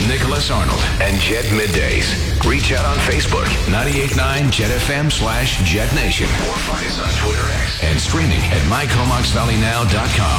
Nicholas Arnold and Jet Middays. Reach out on Facebook, 98.9 Jet FM/Jet Nation. Or find us on Twitter X and streaming at mycomoxvalleynow.com.